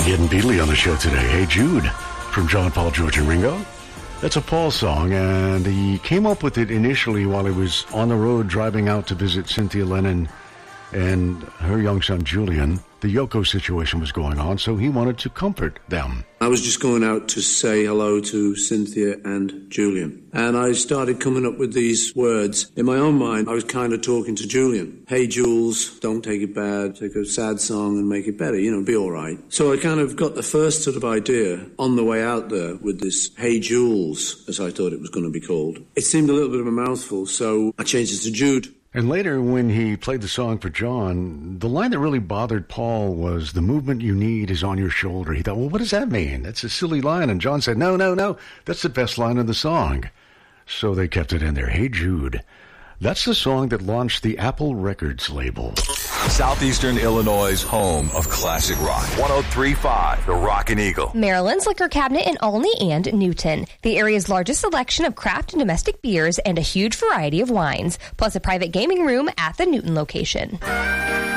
Ed and Beatley on the show today. Hey Jude from John, Paul, George, and Ringo. That's a Paul song, and he came up with it initially while he was on the road driving out to visit Cynthia Lennon and her young son Julian. The Yoko situation was going on, so he wanted to comfort them. I was just going out to say hello to Cynthia and Julian. And I started coming up with these words. In my own mind, I was kind of talking to Julian. Hey, Jules, don't take it bad. Take a sad song and make it better. Be all right. So I kind of got the first sort of idea on the way out there with this Hey, Jules, as I thought it was going to be called. It seemed a little bit of a mouthful, so I changed it to Jude. And later, when he played the song for John, the line that really bothered Paul was, the movement you need is on your shoulder. He thought, well, what does that mean? That's a silly line. And John said, no, that's the best line of the song. So they kept it in there. Hey, Jude. That's the song that launched the Apple Records label. Southeastern Illinois' home of classic rock. 103.5, The Rockin' Eagle. Maryland's Liquor Cabinet in Olney and Newton. The area's largest selection of craft and domestic beers and a huge variety of wines, plus a private gaming room at the Newton location.